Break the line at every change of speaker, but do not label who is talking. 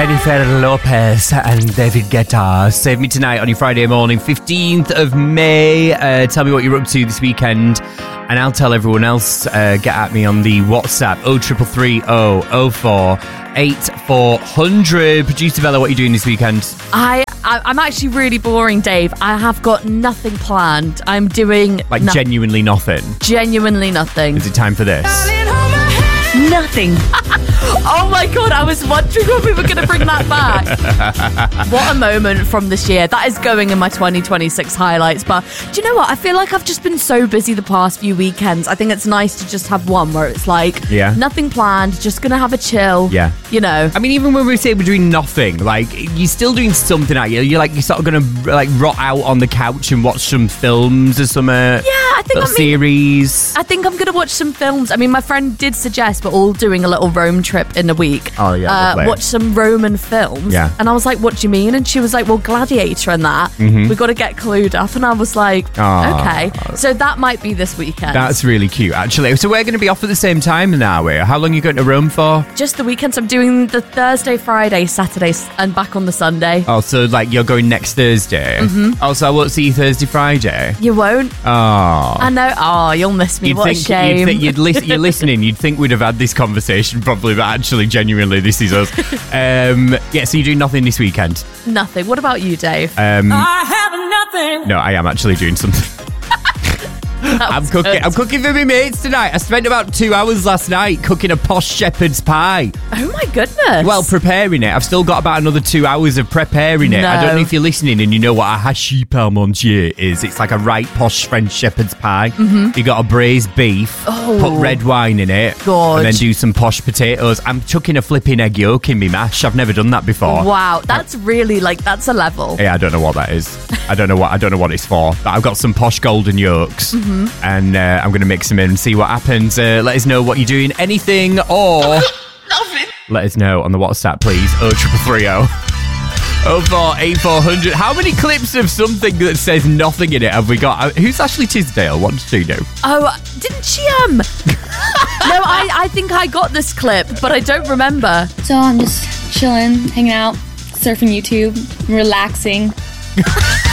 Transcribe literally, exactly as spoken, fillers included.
Jennifer Lopez and David Guetta. Save Me Tonight on your Friday morning, fifteenth of May. Uh, tell me what you're up to this weekend, and I'll tell everyone else. Uh, get at me on the WhatsApp oh triple three oh oh four eight four hundred. Producer Bella, what are you doing this weekend?
I, I I'm actually really boring, Dave. I have got nothing planned. I'm doing
Like
no-
genuinely nothing.
genuinely nothing.
Is it time for this?
Nothing. Oh my God, I was wondering when we were going to bring that back. What a moment from this year. That is going in my twenty twenty-six highlights. But do you know what? I feel like I've just been so busy the past few weekends. I think it's nice to just have one where it's like,
Yeah.
nothing planned, just going to have a chill.
Yeah.
You know.
I mean, even when we say we're doing nothing, like, you're still doing something, aren't you? You're like, you're sort of going to, like, rot out on the couch and watch some films or some uh,
Yeah, I think
little
I mean,
series.
I think I'm going to watch some films. I mean, my friend did suggest we're all doing a little Rome trip in a week.
Oh, yeah,
Uh,
lovely.
watch some Roman films.
Yeah.
And I was like, what do you mean? And she was like, well, Gladiator and that.
Mm-hmm.
We've got to get clued up. And I was like,
Aw.
okay. So that might be this weekend.
That's really cute, actually. So we're going to be off at the same time now, are we? How long are you going to Rome for?
Just the weekends. I'm doing the Thursday, Friday, Saturday, s- and back on the Sunday.
Oh, so, like, you're going next Thursday? Mm-hmm. Oh, so I won't see you Thursday, Friday?
You won't?
Oh.
I know. Oh, you'll miss me.
You'd
what
think,
a shame.
You'd think you'd lis- you're listening, you'd think we'd have had this conversation probably, but actually, genuinely, this is us. um, yeah, so you're doing nothing this weekend?
Nothing. What about you, Dave?
Um,
I have nothing.
no, I am actually doing something.
That
I'm
was
cooking.
good.
I'm cooking for my mates tonight. I spent about two hours last night cooking a posh shepherd's pie.
Oh, my goodness.
Well, preparing it. I've still got about another two hours of preparing it. I don't
No.
know if you're listening and you know what a hachis parmentier is. It's like a right posh French shepherd's pie. Mm-hmm. You got to braise beef,
Oh.
put red wine in it,
Gorge.
and then do some posh potatoes. I'm chucking a flipping egg yolk in me mash. I've never done that before.
Wow. That's really, like, that's a level.
Yeah, I don't know what that is. I don't know what I don't know what it's for. But I've got some posh golden yolks,
Mm-hmm.
and uh, I'm going to mix them in and see what happens. Uh, let us know what you're doing, anything, or let us know on the WhatsApp, please. Oh triple three oh oh four eight four hundred. How many clips of something that says nothing in it have we got? Uh, Who's Ashley Tisdale? What does she do?
Oh, didn't she, um... no, I, I think I got this clip, but I don't remember.
So I'm just chilling, hanging out, surfing YouTube, relaxing.